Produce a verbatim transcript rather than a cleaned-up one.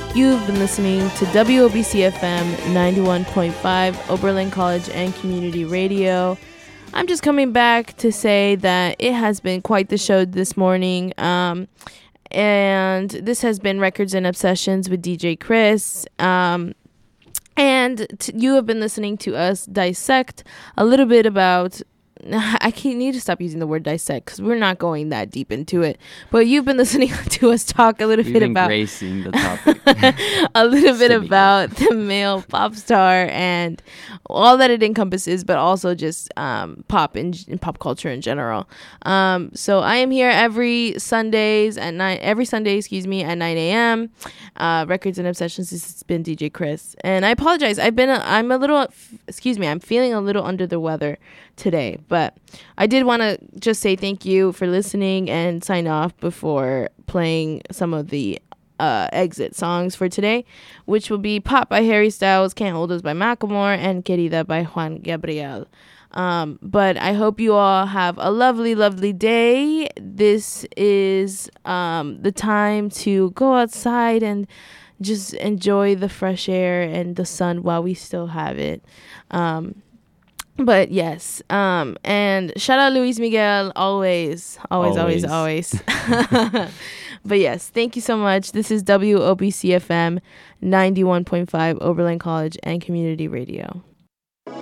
You've been listening to W O B C F M ninety-one point five, Oberlin College and Community Radio. I'm just coming back to say that it has been quite the show this morning. Um, and this has been Records and Obsessions with D J Chris. Um, and t- you have been listening to us dissect a little bit about... I can't need to stop using the word dissect because we're not going that deep into it. But you've been listening to us talk a little We've bit been about gracing the topic. a little bit Cynical. about the male pop star and all that it encompasses, but also just um, pop in, in pop culture in general. Um, so I am here every Sundays at nine. Every Sunday, excuse me, at nine a.m. Uh, Records and Obsessions. This has been D J Chris, and I apologize. I've been. A, I'm a little. Excuse me. I'm feeling a little under the weather today, but I did want to just say thank you for listening and sign off before playing some of the uh, exit songs for today, which will be Pop by Harry Styles, Can't Hold Us by Macklemore, and Querida by Juan Gabriel. Um, but I hope you all have a lovely, lovely day. This is um, the time to go outside and just enjoy the fresh air and the sun while we still have it. Um, But yes, um, and shout out Luis Miguel, always, always, always, always. always. But yes, thank you so much. This is W O B C F M ninety-one point five, Oberlin College and Community Radio.